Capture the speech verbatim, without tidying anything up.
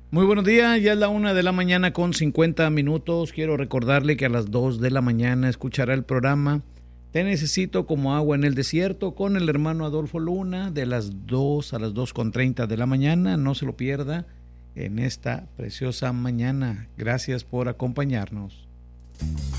Muy buenos días, ya es la una de la mañana con cincuenta minutos. Quiero recordarle que a las dos de la mañana escuchará el programa Te Necesito como Agua en el Desierto con el hermano Adolfo Luna de las dos a las dos con treinta de la mañana. No se lo pierda en esta preciosa mañana. Gracias por acompañarnos.